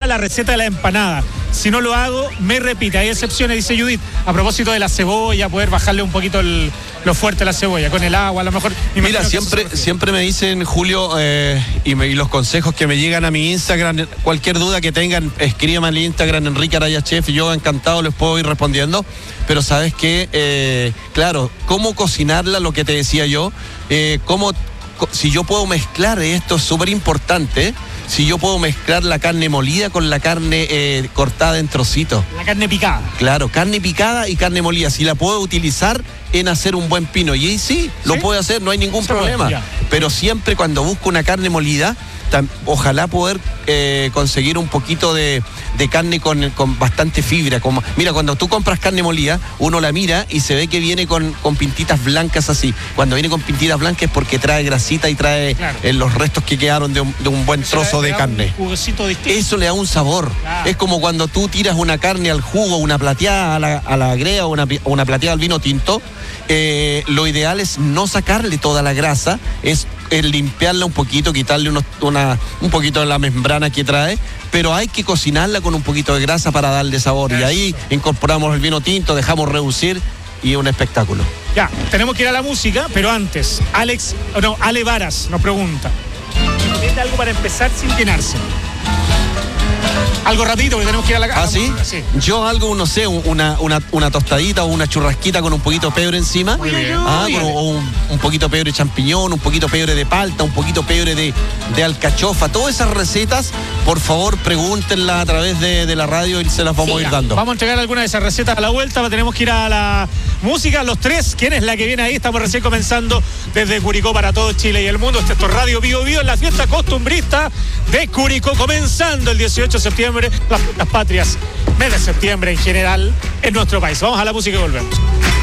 la receta de la empanada. Si no lo hago, me repite. Hay excepciones, dice Judith. A propósito de la cebolla, poder bajarle un poquito lo fuerte a la cebolla, con el agua, a lo mejor. Mira, siempre me dicen, Julio, y los consejos que me llegan a mi Instagram, cualquier duda que tengan, escríbanme al Instagram, Enrique Araya Chef, y yo encantado les puedo ir respondiendo. Pero sabes que, claro, cómo cocinarla, lo que te decía yo, si yo puedo mezclar, esto es súper importante, si yo puedo mezclar la carne molida con la carne cortada en trocitos. La carne picada. Claro, carne picada y carne molida. Si la puedo utilizar en hacer un buen pino. Y sí, lo puedo hacer, no hay ningún problema. Pero siempre cuando busco una carne molida, ojalá poder conseguir un poquito de carne con bastante fibra. Mira, cuando tú compras carne molida, uno la mira y se ve que viene con pintitas blancas así. Cuando viene con pintitas blancas es porque trae grasita y trae los restos que quedaron de un buen trozo de carne. Eso le da un sabor. Es como cuando tú tiras una carne al jugo, una plateada a la agrea o una plateada al vino tinto. Lo ideal es no sacarle toda la grasa, es limpiarla un poquito, quitarle un poquito de la membrana que trae, pero hay que cocinarla con un poquito de grasa para darle sabor. Y ahí incorporamos el vino tinto, dejamos reducir y un espectáculo. Ya, tenemos que ir a la música, pero antes, Ale Varas nos pregunta, ¿tiene algo para empezar sin llenarse? Algo rapidito, porque tenemos que ir a la casa. ¿Ah, sí? Sí. Yo algo, no sé, una tostadita o una churrasquita con un poquito de pebre encima. Muy bien. O un poquito de pebre de champiñón, un poquito de pebre de palta, un poquito de pebre de alcachofa. Todas esas recetas, por favor, pregúntenlas a través de la radio y se las vamos a ir dando. Vamos a entregar algunas de esas recetas a la vuelta. Tenemos que ir a la música, los tres. ¿Quién es la que viene ahí? Estamos recién comenzando desde Curicó para todo Chile y el mundo. Esto es Radio Bio Bio en la fiesta costumbrista de Curicó, comenzando el 18 de septiembre, las patrias, mes de septiembre en general en nuestro país. Vamos a la música y volvemos.